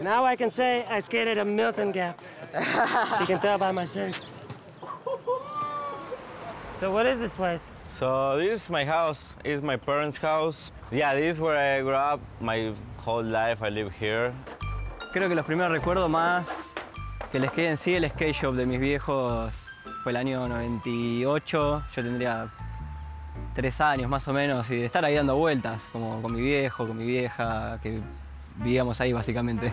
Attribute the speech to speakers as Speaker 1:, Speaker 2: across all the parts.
Speaker 1: Now I can say I skated a Milton Gap. You can tell by my shirt. So what is this place?
Speaker 2: So this is my house. It's my parents' house. Yeah, this is where I grew up. My whole life I live here.
Speaker 3: Creo que los primeros recuerdos más que el skate en sí, el skate shop de mis viejos fue el año 98. Yo tendría 3 años más o menos y de estar ahí dando vueltas, como con mi viejo, con mi vieja, que vivíamos ahí básicamente.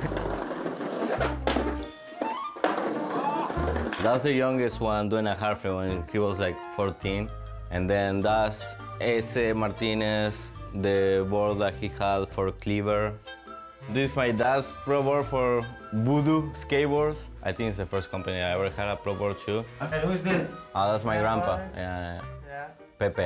Speaker 2: That's the youngest one doing a half when he was like 14. And then that's Ese Martinez, the board that he had for Cleaver. This is my dad's pro board for Voodoo Skateboards. I think it's the first company I ever had a pro board too.
Speaker 1: And who's this?
Speaker 2: Oh, that's my grandpa.
Speaker 1: Yeah.
Speaker 2: Pepe.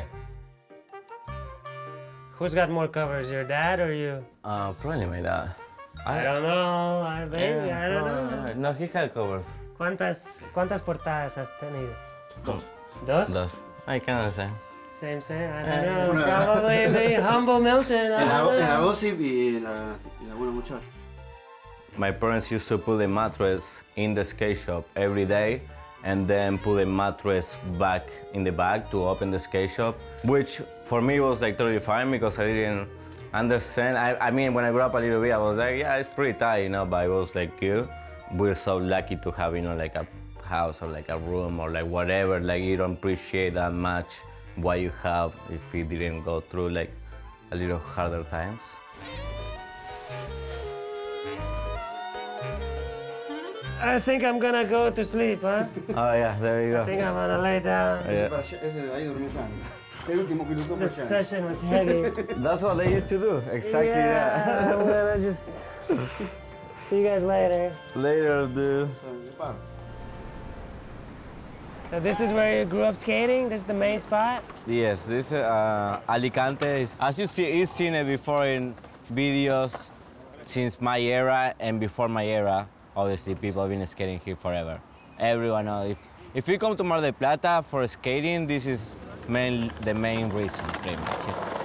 Speaker 1: Who's got more covers, your dad or you?
Speaker 2: Probably my dad.
Speaker 1: I don't know, I don't know.
Speaker 2: No, he had covers.
Speaker 1: ¿Cuántas portadas has tenido?
Speaker 4: Dos.
Speaker 1: ¿Dos?
Speaker 2: I cannot say.
Speaker 1: Same, I don't know. Probably the humble Milton. I
Speaker 4: En
Speaker 1: don't
Speaker 4: la
Speaker 1: know.
Speaker 4: Gossip y la Bueno Muchacho.
Speaker 2: My parents used to put the mattress in the skate shop every day and then put the mattress back in the bag to open the skate shop, which for me was like totally fine because I didn't understand. I mean, when I grew up a little bit, I was like, yeah, it's pretty tight, you know, but it was like good. We're so lucky to have, you know, like a house or like a room or like whatever. Like you don't appreciate that much what you have if you didn't go through like a little harder times.
Speaker 1: I think I'm gonna go to sleep, huh?
Speaker 2: Oh yeah, there you
Speaker 1: I think
Speaker 2: go.
Speaker 1: I'm gonna lay down.
Speaker 2: Yeah.
Speaker 4: Ese ahí durmió Gianni. El último que lo usó fue
Speaker 1: This
Speaker 4: Gianni.
Speaker 1: session was heavy.
Speaker 2: That's what they used to do, exactly that.
Speaker 1: I'm gonna just see you guys later.
Speaker 2: Later, dude.
Speaker 1: So this is where you grew up skating? This is the main spot?
Speaker 2: Yes, this Alicante is, as you see, you've seen it before in videos since my era and before my era. Obviously, people have been skating here forever. Everyone knows. If you come to Mar del Plata for skating, this is the main reason, pretty much.